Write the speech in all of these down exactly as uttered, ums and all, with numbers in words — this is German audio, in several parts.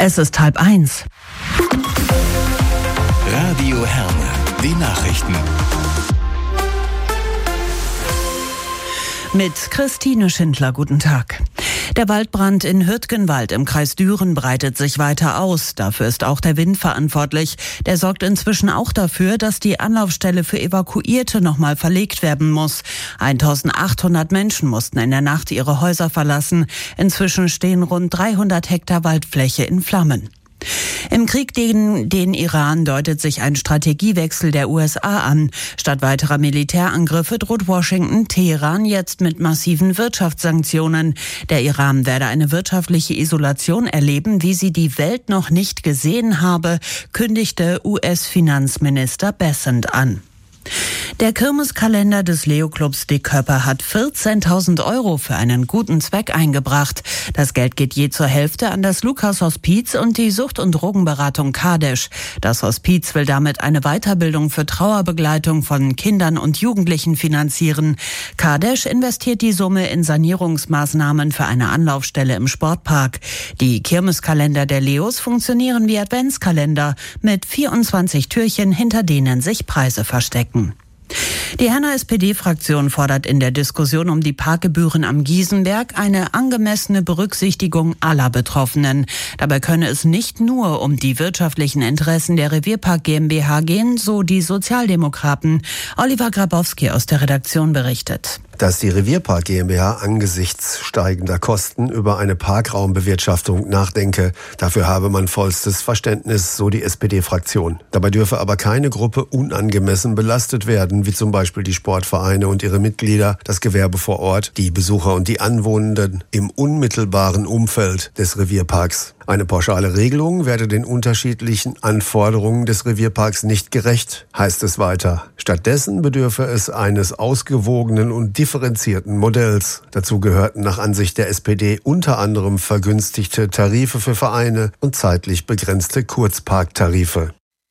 Es ist halb eins. Radio Herne, die Nachrichten. Mit Christine Schindler, guten Tag. Der Waldbrand in Hürtgenwald im Kreis Düren breitet sich weiter aus. Dafür ist auch der Wind verantwortlich. Der sorgt inzwischen auch dafür, dass die Anlaufstelle für Evakuierte nochmal verlegt werden muss. eintausendachthundert Menschen mussten in der Nacht ihre Häuser verlassen. Inzwischen stehen rund dreihundert Hektar Waldfläche in Flammen. Im Krieg gegen den Iran deutet sich ein Strategiewechsel der U S A an. Statt weiterer Militärangriffe droht Washington Teheran jetzt mit massiven Wirtschaftssanktionen. Der Iran werde eine wirtschaftliche Isolation erleben, wie sie die Welt noch nicht gesehen habe, kündigte U S-Finanzminister Bessent an. Der Kirmeskalender des Leo-Clubs Dickhöper hat vierzehntausend Euro für einen guten Zweck eingebracht. Das Geld geht je zur Hälfte an das Lukas-Hospiz und die Sucht- und Drogenberatung Kadesh. Das Hospiz will damit eine Weiterbildung für Trauerbegleitung von Kindern und Jugendlichen finanzieren. Kadesh investiert die Summe in Sanierungsmaßnahmen für eine Anlaufstelle im Sportpark. Die Kirmeskalender der Leos funktionieren wie Adventskalender mit vierundzwanzig Türchen, hinter denen sich Preise verstecken. Die Herner S P D-Fraktion fordert in der Diskussion um die Parkgebühren am Giesenberg eine angemessene Berücksichtigung aller Betroffenen. Dabei könne es nicht nur um die wirtschaftlichen Interessen der Revierpark GmbH gehen, so die Sozialdemokraten. Oliver Grabowski aus der Redaktion berichtet. Dass die Revierpark GmbH angesichts steigender Kosten über eine Parkraumbewirtschaftung nachdenke, dafür habe man vollstes Verständnis, so die S P D-Fraktion. Dabei dürfe aber keine Gruppe unangemessen belastet werden, wie zum Beispiel die Sportvereine und ihre Mitglieder, das Gewerbe vor Ort, die Besucher und die Anwohnenden im unmittelbaren Umfeld des Revierparks. Eine pauschale Regelung werde den unterschiedlichen Anforderungen des Revierparks nicht gerecht, heißt es weiter. Stattdessen bedürfe es eines ausgewogenen und differenzierten Modells. Dazu gehörten nach Ansicht der S P D unter anderem vergünstigte Tarife für Vereine und zeitlich begrenzte Kurzparktarife.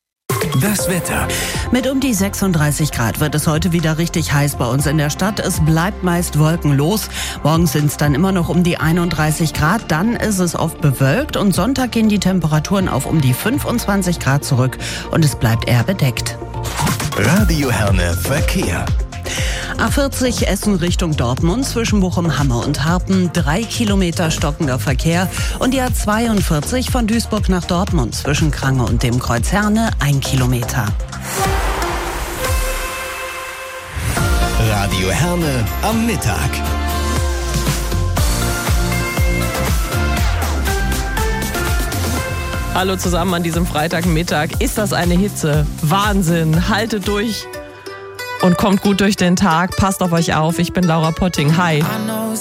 Das Wetter. Mit um die sechsunddreißig Grad wird es heute wieder richtig heiß bei uns in der Stadt. Es bleibt meist wolkenlos. Morgens sind es dann immer noch um die einunddreißig Grad. Dann ist es oft bewölkt und Sonntag gehen die Temperaturen auf um die fünfundzwanzig Grad zurück und es bleibt eher bedeckt. Radio Herne Verkehr. A vierzig Essen Richtung Dortmund zwischen Bochum-Hamme und Harpen, drei Kilometer stockender Verkehr. Und die A zweiundvierzig von Duisburg nach Dortmund zwischen Krange und dem Kreuz Herne, ein Kilometer. Radio Herne am Mittag. Hallo zusammen an diesem Freitagmittag. Ist das eine Hitze? Wahnsinn. Haltet durch und kommt gut durch den Tag. Passt auf euch auf. Ich bin Laura Potting. Hi.